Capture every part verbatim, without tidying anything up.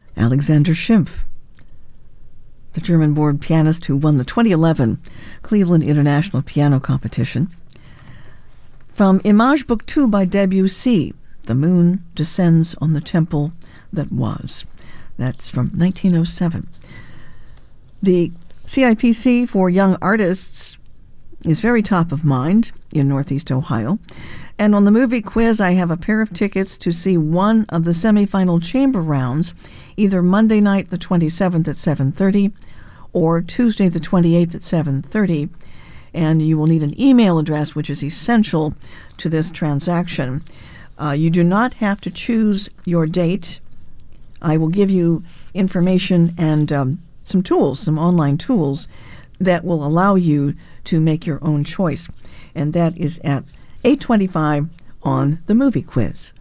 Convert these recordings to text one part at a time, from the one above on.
Alexander Schimpf, the German-born pianist who won the twenty eleven Cleveland International Piano Competition. From Image Book two by Debussy, The Moon Descends on the Temple That Was. That's from nineteen oh seven. The C I P C for Young Artists is very top of mind in Northeast Ohio. And on the movie quiz, I have a pair of tickets to see one of the semifinal chamber rounds, either Monday night the twenty-seventh at seven thirty or Tuesday the twenty-eighth at seven thirty. And you will need an email address, which is essential to this transaction. Uh, you do not have to choose your date. I will give you information and um, some tools, some online tools that will allow you to make your own choice. And that is at eight twenty-five on the movie quiz.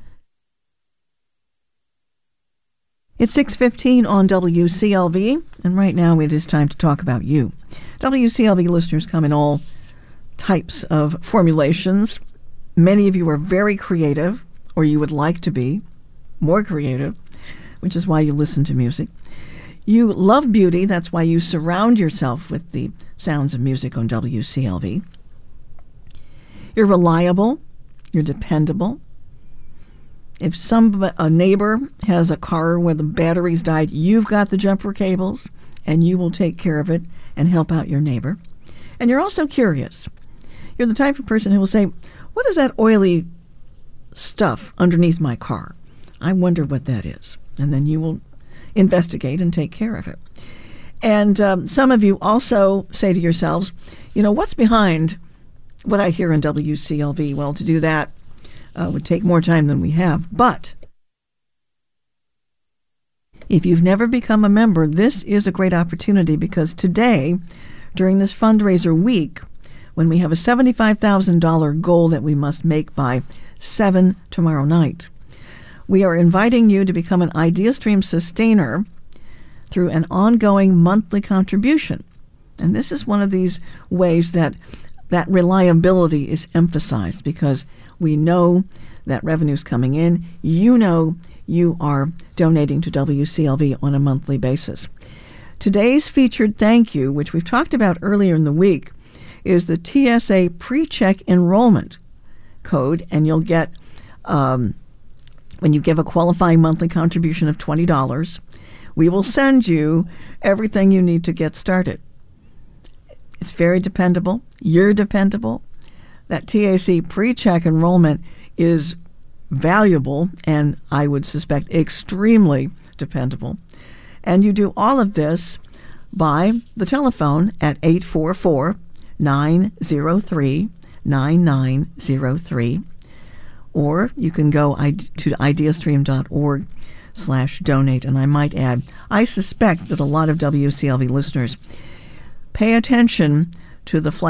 It's six fifteen on W C L V, and right now it is time to talk about you. W C L V listeners come in all types of formulations. Many of you are very creative, or you would like to be more creative, which is why you listen to music. You love beauty, that's why you surround yourself with the sounds of music on W C L V. You're reliable, you're dependable. If some a neighbor has a car where the batteries died, you've got the jumper cables, and you will take care of it and help out your neighbor. And you're also curious. You're the type of person who will say, what is that oily stuff underneath my car? I wonder what that is. And then you will investigate and take care of it. And um, some of you also say to yourselves, you know, what's behind what I hear in W C L V? Well, to do that uh, would take more time than we have. But if you've never become a member, this is a great opportunity, because today, during this fundraiser week, when we have a seventy-five thousand dollars goal that we must make by seven tomorrow night, we are inviting you to become an IdeaStream sustainer through an ongoing monthly contribution. And this is one of these ways that that reliability is emphasized, because we know that revenue's coming in. You know you are donating to W C L V on a monthly basis. Today's featured thank you, which we've talked about earlier in the week, is the T S A pre-check enrollment code, and you'll get, um, when you give a qualifying monthly contribution of twenty dollars, we will send you everything you need to get started. It's very dependable. You're dependable. That T A C pre-check enrollment is valuable, and I would suspect extremely dependable. And you do all of this by the telephone at eight four four, nine zero three, nine nine zero three. Or you can go to ideastream.org slash donate. And I might add, I suspect that a lot of W C L V listeners pay attention to the